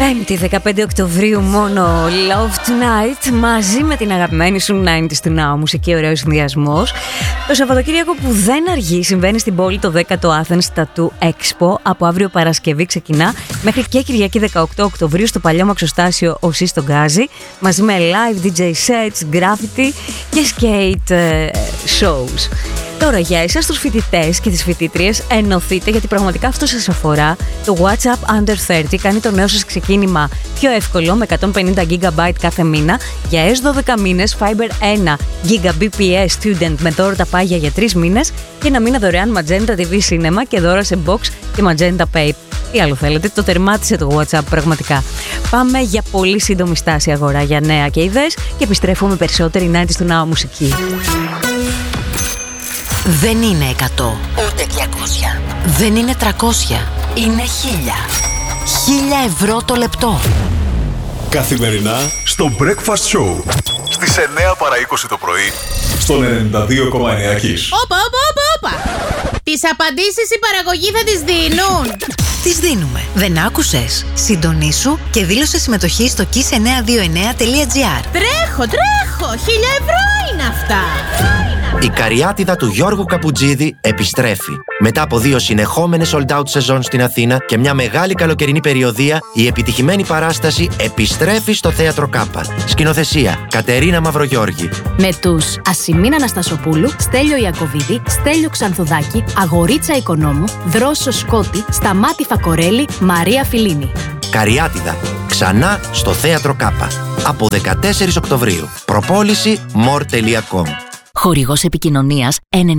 Πέμπτη 15 Οκτωβρίου μόνο Love Tonight μαζί με την αγαπημένη σου 90's του Now. Μουσική, ωραίος συνδυασμός. Το Σαββατοκύριακο που δεν αργεί συμβαίνει στην πόλη το 10ο Athens Tattoo Expo. Από αύριο Παρασκευή ξεκινά μέχρι και Κυριακή 18 Οκτωβρίου στο παλιό μαξοστάσιο Οσί στον Γκάζι, μαζί με live DJ sets, graffiti και skate shows. Τώρα για εσάς τους φοιτητές και τις φοιτήτριες ενωθείτε, γιατί πραγματικά αυτό σας αφορά. Το WhatsApp Under 30 κάνει το νέο σας ξεκίνημα πιο εύκολο με 150 GB κάθε μήνα για έως 12 μήνες, Fiber 1 Gbps Student με δώρο τα πάγια για 3 μήνες και ένα μήνα δωρεάν Magenta TV Cinema και δώρα σε Box και Magenta Pay. Τι άλλο θέλετε, το τερμάτισε το WhatsApp πραγματικά. Πάμε για πολύ σύντομη στάση αγορά για νέα και ιδέες και επιστρέφουμε με περισσότερη 90's του Now μουσική. Δεν είναι 100, ούτε 200. Δεν είναι 300, είναι 1000. 1000 ευρώ το λεπτό. Καθημερινά στο Breakfast Show στις 9 παρά 20 το πρωί στον 92,9 Kiss. Όπα. Τις απαντήσεις η παραγωγή θα τις δίνουν. Τις δίνουμε. Δεν άκουσες? Συντονίσου και δήλωσε συμμετοχή στο kiss929.gr. Τρέχω. 1000 ευρώ είναι αυτά. Η Καριάτιδα του Γιώργου Καπουτζίδη επιστρέφει. Μετά από 2 συνεχόμενες sold out σεζόν στην Αθήνα και μια μεγάλη καλοκαιρινή περιοδεία, η επιτυχημένη παράσταση επιστρέφει στο Θέατρο Κάπα. Σκηνοθεσία Κατερίνα Μαυρογιώργη. Με τους Ασημίνα Αναστασοπούλου, Στέλιο Ιακωβίδη, Στέλιο Ξανθουδάκη, Αγορίτσα Οικονόμου, Δρόσο Σκότη, Σταμάτη Φακορέλη, Μαρία Φιλίνη. Καριάτιδα. Ξανά στο Θέατρο Κάπα. Από 14 Οκτωβρίου. Προπόληση more.com. Χορηγός επικοινωνίας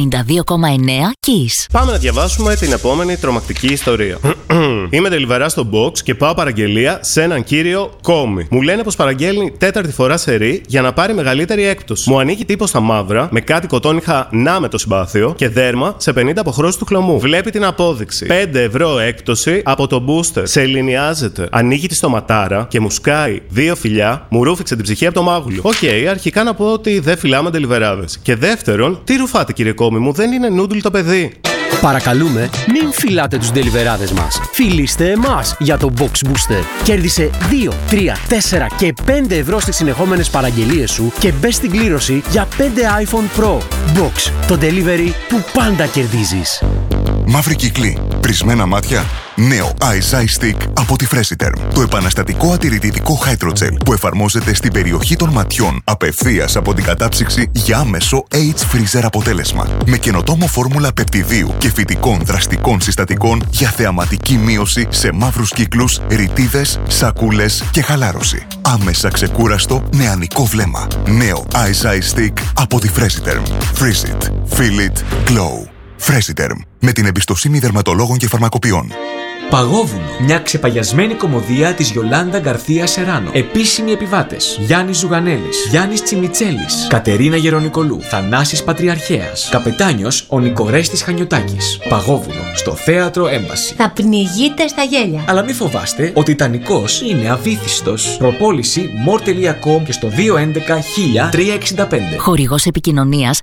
92,9 Kiss. Πάμε να διαβάσουμε την επόμενη τρομακτική ιστορία. Είμαι delivery στο box και πάω παραγγελία σε έναν κύριο Κόμι. Μου λένε πως παραγγέλνει 4η φορά σερί για να πάρει μεγαλύτερη έκπτωση. Μου ανήκει τύπος στα μαύρα, με κάτι κοτόνιχα να με το συμπάθειο και δέρμα σε 50 αποχρώσεις του χλωμού. Βλέπει την απόδειξη. 5 ευρώ έκπτωση από το booster. Σε ελληνιάζεται. Ανοίγει τη στοματάρα και μου σκάει 2 φιλιά, μου ρούφηξε την ψυχή από το μάγουλο. Οκ, αρχικά να πω ότι δεν φυλάμε deliverάδες. Και δεύτερον, τι ρουφάτε κύριε Κόμι μου, δεν είναι νούντλ το παιδί. Παρακαλούμε, μην φυλάτε τους ντελιβεράδες μας. Φιλήστε εμάς για το Box Booster. Κέρδισε 2, 3, 4 και 5 ευρώ στις συνεχόμενες παραγγελίες σου και μπες στην κλήρωση για 5 iPhone Pro. Box, το delivery που πάντα κερδίζεις. Μαύρη κύκλη, πρισμένα μάτια. Νέο Ice Eye Stick από τη Freshiterm. Το επαναστατικό ατηρητικό Hydrogel που εφαρμόζεται στην περιοχή των ματιών απευθείας από την κατάψυξη για άμεσο H-Freezer αποτέλεσμα. Με καινοτόμο φόρμουλα πεπτιδίου και φυτικών δραστικών συστατικών για θεαματική μείωση σε μαύρους κύκλους, ρητίδες, σακούλες και χαλάρωση. Άμεσα ξεκούραστο νεανικό βλέμμα. Νέο Ice Eye Stick από τη Freshiterm. Freeze it. Feel it. Glow. Freshiterm. Με την εμπιστοσύνη δερματολόγων και φαρμακοποιών. Παγόβουνο. Μια ξεπαγιασμένη κωμωδία της Γιολάντα Γκαρθία Σεράνο. Επίσημοι επιβάτες: Γιάννης Ζουγανέλης, Γιάννης Τσιμιτσέλης, Κατερίνα Γερονικολού, Θανάσης Πατριαρχέας, καπετάνιος ο Νικορέστης Χανιωτάκης. Παγόβουνο στο Θέατρο Έμπαση. Θα πνιγείτε στα γέλια. Αλλά μην φοβάστε, ο Τιτανικός είναι αβύθιστος. Προπόληση more.com και στο 211-1000-365. Χορηγός επικοινωνίας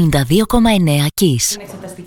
92,9 Kiss.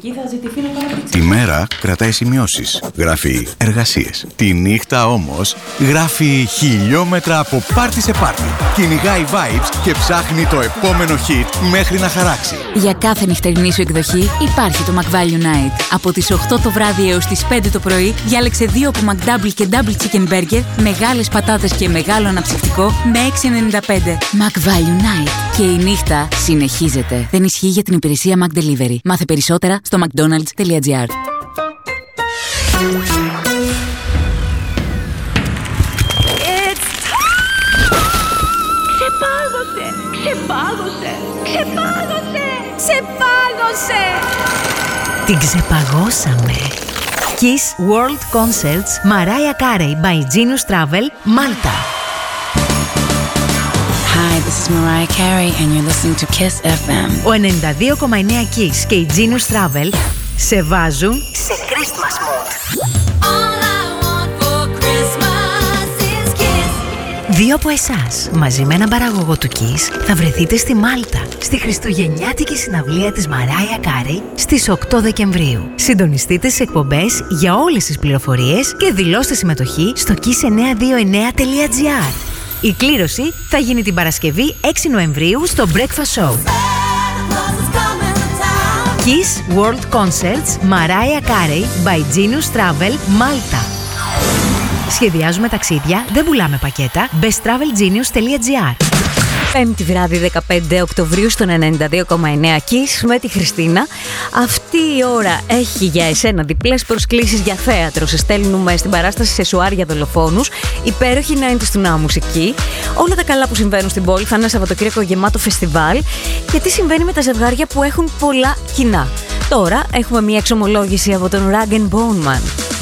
Τη μέρα κρατάει σημειώσεις. Γράφει εργασίες. Τη νύχτα όμως γράφει χιλιόμετρα από πάρτι σε πάρτι. Κυνηγάει vibes και ψάχνει το επόμενο hit μέχρι να χαράξει. Για κάθε νυχτερινή σου εκδοχή υπάρχει το McValue Night. Από τις 8 το βράδυ έως τις 5 το πρωί διάλεξε 2 από McDouble και Double Chicken Burger, μεγάλες πατάτες και μεγάλο αναψυκτικό με 6,95. McValue Night. Και η νύχτα συνεχίζεται. Δεν ισχύει για την υπηρεσία McDelivery. Μάθε περισσότερα στο mcdonalds.gr. Ξεπάγωσε! Την ξεπαγώσαμε! Kiss World Concerts Mariah Carey by Genius Travel, Malta. Hi, this is Mariah Carey and you're listening to Kiss FM. Ο 92,9 Kiss και η Genius Travel σε βάζουν σε Christmas mood. Δύο από εσάς, μαζί με έναν παραγωγό του Kiss, θα βρεθείτε στη Μάλτα, στη χριστουγεννιάτικη συναυλία της Μαράια Κάρεϊ στις 8 Δεκεμβρίου. Συντονιστείτε στις εκπομπές για όλες τις πληροφορίες και δηλώστε συμμετοχή στο kiss929.gr. Η κλήρωση θα γίνει την Παρασκευή 6 Νοεμβρίου στο Breakfast Show. Kiss World Concerts Mariah Carey by Genius Travel Malta. Σχεδιάζουμε ταξίδια, δεν πουλάμε πακέτα. besttravelgenius.gr. Πέμπτη βράδυ 15 Οκτωβρίου στον 92,9 Kiss με τη Χριστίνα. Αυτή η ώρα έχει για εσένα διπλές προσκλήσεις για θέατρο. Σε στέλνουμε στην παράσταση Σεσουάρ για δολοφόνους. Υπέροχη 90's του Now μουσική. Όλα τα καλά που συμβαίνουν στην πόλη. Θα είναι ένα Σαββατοκύριακο γεμάτο φεστιβάλ. Και τι συμβαίνει με τα ζευγάρια που έχουν πολλά κοινά. Τώρα έχουμε μια εξομολόγηση από τον Rag & Bone Man.